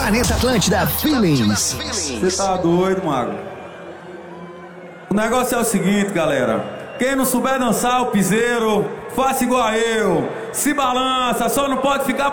Planeta Atlântida Feelings. Você tá doido, mago? O negócio é o seguinte, galera. Quem não souber dançar o piseiro, faça igual a eu. Se balança, só não pode ficar